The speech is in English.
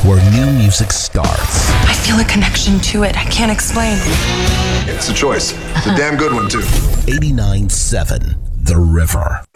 where new music starts. I feel a connection to it. I can't explain. It's a choice. It's a damn good one, too. 89.7 The River.